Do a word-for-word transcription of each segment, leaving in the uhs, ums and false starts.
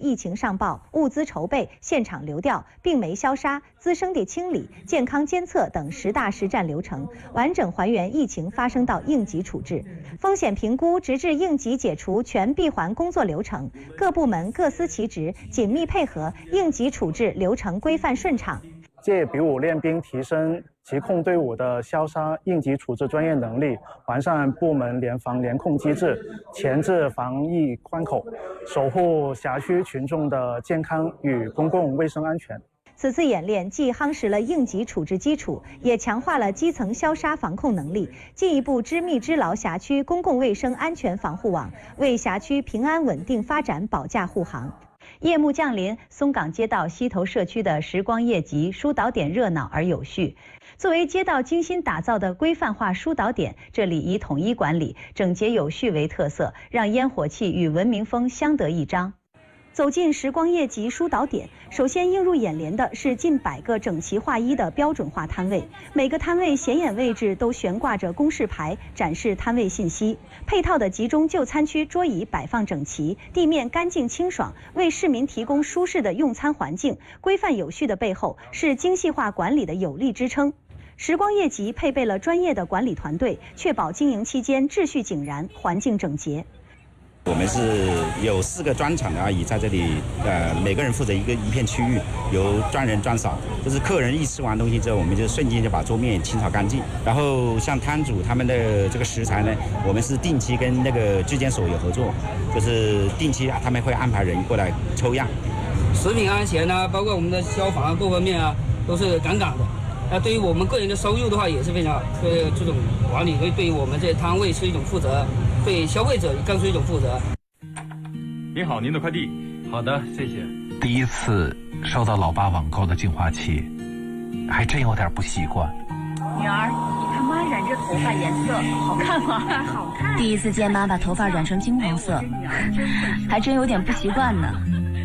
疫情上报、物资筹备、现场流调、病媒消杀、滋生地清理、健康监测等十大实战流程，完整还原疫情发生到应急处置、风险评估，直至应急解除全闭环工作流程。各部门各司其职，紧密配合，应急处置流程规范顺畅。 借比武练兵，提升疾控队伍的消杀应急处置专业能力，完善部门联防联控机制，钳制防疫关口，守护辖区群众的健康与公共卫生安全。 此次演练既夯实了应急处置基础，也强化了基层消杀防控能力，进一步织密织牢辖区公共卫生安全防护网，为辖区平安稳定发展保驾护航。夜幕降临，松岗街道西头社区的时光夜集疏导点热闹而有序。作为街道精心打造的规范化疏导点，这里以统一管理、整洁有序为特色，让烟火气与文明风相得益彰。走进时光夜集疏导点，首先映入眼帘的是近百个整齐划一的标准化摊位，每个摊位显眼位置都悬挂着公示牌，展示摊位信息。配套的集中就餐区桌椅摆放整齐，地面干净清爽，为市民提供舒适的用餐环境。规范有序的背后是精细化管理的有力支撑。时光夜集配备了专业的管理团队，确保经营期间秩序井然，环境整洁。 我们是有四个专场的阿姨在这里，呃，每个人负责一个一片区域，由专人专扫。就是客人一吃完东西之后，我们就瞬间就把桌面清扫干净。然后像摊主他们的这个食材呢，我们是定期跟那个质监所有合作，就是定期他们会安排人过来抽样。 食品安全啊，包括我们的消防啊各方面啊，都是杠杠的。那对于我们个人的收入的话，也是非常好。所以这种管理会对于我们这些摊位是一种负责。对消费者更是一种负责。 您好，您的快递。好的，谢谢。 第一次收到老爸网购的净化器，还真有点不习惯。 女儿，你看妈染这头发颜色好看吗？好看。 第一次见妈把头发染成金黄色，还真有点不习惯呢。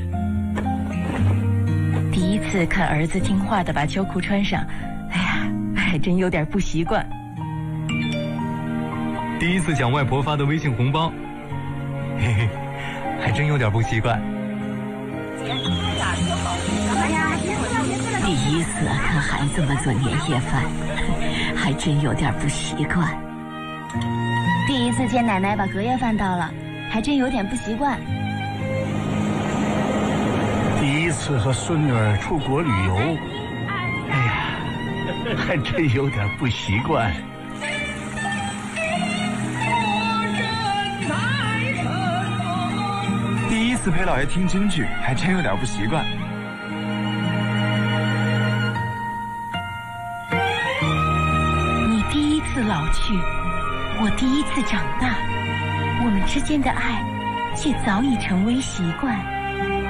第一次看儿子听话的把秋裤穿上，哎呀，还真有点不习惯。 第一次抢外婆发的微信红包，嘿嘿，还真有点不习惯。 第一次看孩子们做年夜饭，还真有点不习惯。第一次见奶奶把隔夜饭倒了，还真有点不习惯。 第一次和孙女儿出国旅游，哎呀，还真有点不习惯。 第一次陪姥爷听京剧，还真有点不习惯。 你第一次老去，我第一次长大，我们之间的爱却早已成为习惯。